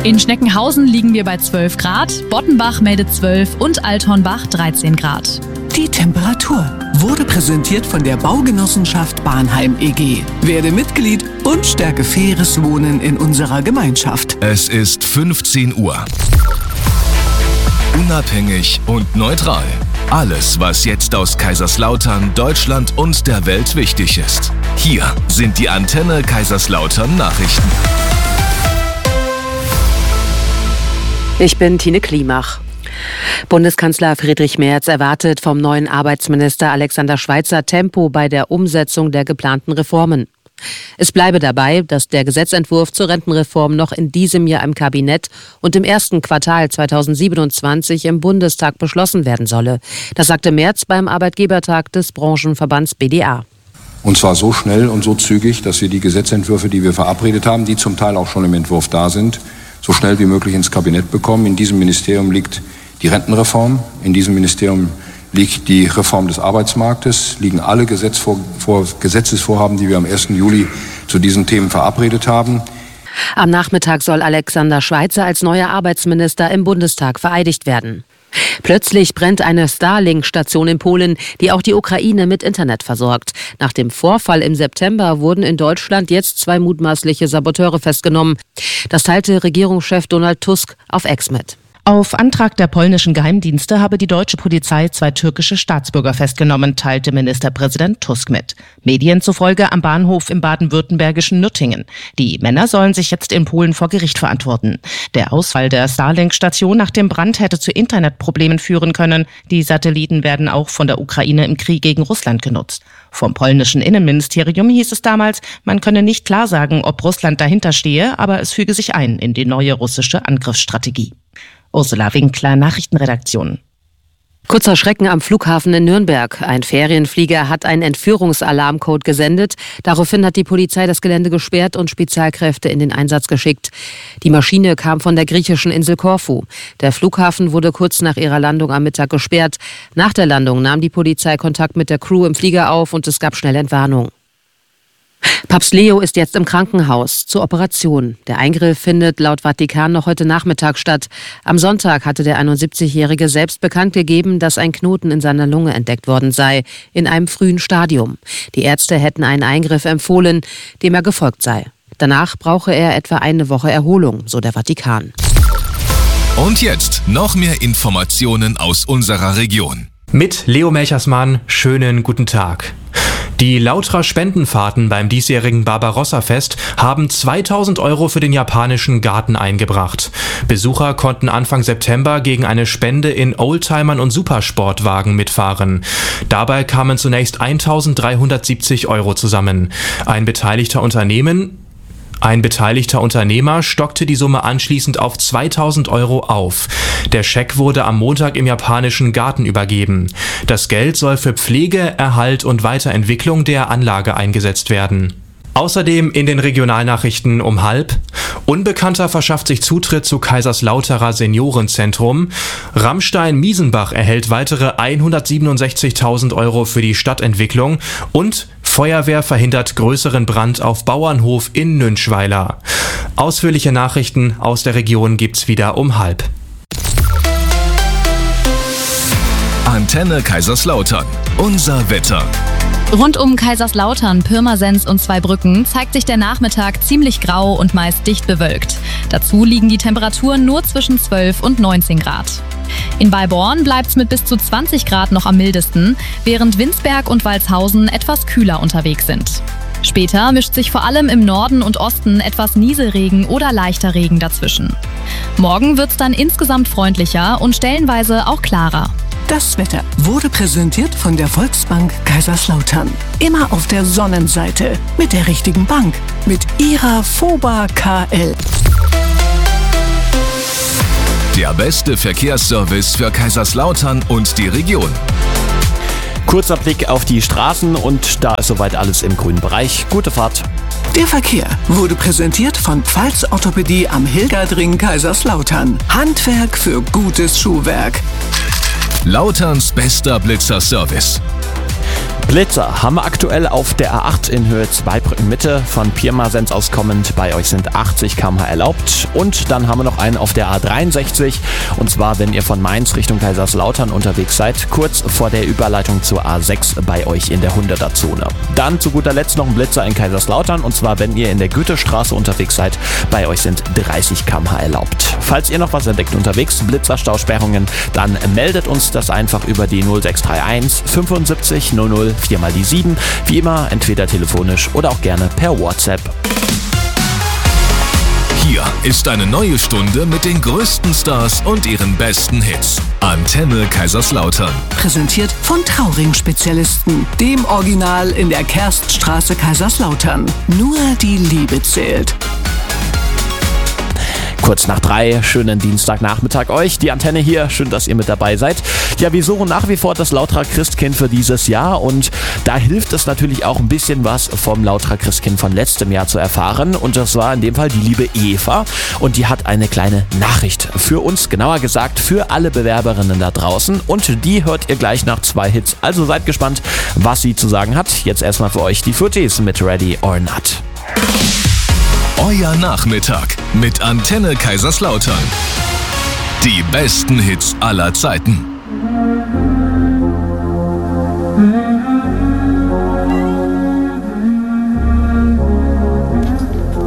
In Schneckenhausen liegen wir bei 12 Grad, Bottenbach meldet 12 und Althornbach 13 Grad. Die Temperatur wurde präsentiert von der Baugenossenschaft Bahnheim e.G. Werde Mitglied und stärke faires Wohnen in unserer Gemeinschaft. Es ist 15 Uhr. Unabhängig und neutral. Alles, was jetzt aus Kaiserslautern, Deutschland und der Welt wichtig ist. Hier sind die Antenne Kaiserslautern Nachrichten. Ich bin Tine Klimach. Bundeskanzler Friedrich Merz erwartet vom neuen Arbeitsminister Alexander Schweitzer Tempo bei der Umsetzung der geplanten Reformen. Es bleibe dabei, dass der Gesetzentwurf zur Rentenreform noch in diesem Jahr im Kabinett und im ersten Quartal 2027 im Bundestag beschlossen werden solle. Das sagte Merz beim Arbeitgebertag des Branchenverbands BDA. Und zwar so schnell und so zügig, dass wir die Gesetzentwürfe, die wir verabredet haben, die zum Teil auch schon im Entwurf da sind, so schnell wie möglich ins Kabinett bekommen. In diesem Ministerium liegt die Rentenreform, in diesem Ministerium liegt die Reform des Arbeitsmarktes, liegen alle Gesetzesvorhaben, die wir am 1. Juli zu diesen Themen verabredet haben. Am Nachmittag soll Alexander Schweitzer als neuer Arbeitsminister im Bundestag vereidigt werden. Plötzlich brennt eine Starlink-Station in Polen, die auch die Ukraine mit Internet versorgt. Nach dem Vorfall im September wurden in Deutschland jetzt 2 mutmaßliche Saboteure festgenommen. Das teilte Regierungschef Donald Tusk auf X mit. Auf Antrag der polnischen Geheimdienste habe die deutsche Polizei 2 türkische Staatsbürger festgenommen, teilte Ministerpräsident Tusk mit. Medien zufolge am Bahnhof im baden-württembergischen Nürtingen. Die Männer sollen sich jetzt in Polen vor Gericht verantworten. Der Ausfall der Starlink-Station nach dem Brand hätte zu Internetproblemen führen können. Die Satelliten werden auch von der Ukraine im Krieg gegen Russland genutzt. Vom polnischen Innenministerium hieß es damals, man könne nicht klar sagen, ob Russland dahinter stehe, aber es füge sich ein in die neue russische Angriffsstrategie. Ursula Winkler, Nachrichtenredaktion. Kurzer Schrecken am Flughafen in Nürnberg. Ein Ferienflieger hat einen Entführungsalarmcode gesendet. Daraufhin hat die Polizei das Gelände gesperrt und Spezialkräfte in den Einsatz geschickt. Die Maschine kam von der griechischen Insel Korfu. Der Flughafen wurde kurz nach ihrer Landung am Mittag gesperrt. Nach der Landung nahm die Polizei Kontakt mit der Crew im Flieger auf und es gab schnell Entwarnung. Papst Leo ist jetzt im Krankenhaus zur Operation. Der Eingriff findet laut Vatikan noch heute Nachmittag statt. Am Sonntag hatte der 71-Jährige selbst bekannt gegeben, dass ein Knoten in seiner Lunge entdeckt worden sei, in einem frühen Stadium. Die Ärzte hätten einen Eingriff empfohlen, dem er gefolgt sei. Danach brauche er etwa eine Woche Erholung, so der Vatikan. Und jetzt noch mehr Informationen aus unserer Region. Mit Leo Melchersmann, schönen guten Tag. Die Lautra Spendenfahrten beim diesjährigen Barbarossa-Fest haben 2.000 € für den japanischen Garten eingebracht. Besucher konnten Anfang September gegen eine Spende in Oldtimern und Supersportwagen mitfahren. Dabei kamen zunächst 1.370 € zusammen. Ein beteiligter Unternehmer stockte die Summe anschließend auf 2.000 € auf. Der Scheck wurde am Montag im japanischen Garten übergeben. Das Geld soll für Pflege, Erhalt und Weiterentwicklung der Anlage eingesetzt werden. Außerdem in den Regionalnachrichten um 12:30. Unbekannter verschafft sich Zutritt zu Kaiserslauterer Seniorenzentrum. Rammstein-Miesenbach erhält weitere 167.000 € für die Stadtentwicklung und Feuerwehr verhindert größeren Brand auf Bauernhof in Nünschweiler. Ausführliche Nachrichten aus der Region gibt's wieder um 12:30. Antenne Kaiserslautern. Unser Wetter. Rund um Kaiserslautern, Pirmasens und Zweibrücken zeigt sich der Nachmittag ziemlich grau und meist dicht bewölkt. Dazu liegen die Temperaturen nur zwischen 12 und 19 Grad. In Beiborn bleibt's mit bis zu 20 Grad noch am mildesten, während Winsberg und Walshausen etwas kühler unterwegs sind. Später mischt sich vor allem im Norden und Osten etwas Nieselregen oder leichter Regen dazwischen. Morgen wird's dann insgesamt freundlicher und stellenweise auch klarer. Das Wetter wurde präsentiert von der Volksbank Kaiserslautern. Immer auf der Sonnenseite. Mit der richtigen Bank. Mit ihrer FOBA KL. Der beste Verkehrsservice für Kaiserslautern und die Region. Kurzer Blick auf die Straßen und da ist soweit alles im grünen Bereich. Gute Fahrt. Der Verkehr wurde präsentiert von Pfalz Orthopädie am Hilgerdring Kaiserslautern. Handwerk für gutes Schuhwerk. Lauterns bester Blitzerservice. Blitzer haben wir aktuell auf der A8 in Höhe Zweibrücken Mitte von Pirmasens aus kommend. Bei euch sind 80 km/h erlaubt. Und dann haben wir noch einen auf der A63. Und zwar, wenn ihr von Mainz Richtung Kaiserslautern unterwegs seid, kurz vor der Überleitung zur A6 bei euch in der 100er-Zone. Dann zu guter Letzt noch ein Blitzer in Kaiserslautern. Und zwar, wenn ihr in der Goethestraße unterwegs seid, bei euch sind 30 km/h erlaubt. Falls ihr noch was entdeckt unterwegs, Blitzerstausperrungen, dann meldet uns das einfach über die 0631 75 00 4 mal die 7. Wie immer, entweder telefonisch oder auch gerne per WhatsApp. Hier ist eine neue Stunde mit den größten Stars und ihren besten Hits. Antenne Kaiserslautern. Präsentiert von Trauring-Spezialisten, dem Original in der Kerststraße Kaiserslautern. Nur die Liebe zählt. Kurz nach 3, schönen Dienstagnachmittag euch. Die Antenne hier, schön, dass ihr mit dabei seid. Ja, wir suchen nach wie vor das Lauterer Christkind für dieses Jahr und da hilft es natürlich auch ein bisschen was vom Lauterer Christkind von letztem Jahr zu erfahren und das war in dem Fall die liebe Eva und die hat eine kleine Nachricht für uns, genauer gesagt für alle Bewerberinnen da draußen und die hört ihr gleich nach 2 Hits. Also seid gespannt, was sie zu sagen hat. Jetzt erstmal für euch die Furtis mit Ready or Not. Euer Nachmittag mit Antenne Kaiserslautern. Die besten Hits aller Zeiten.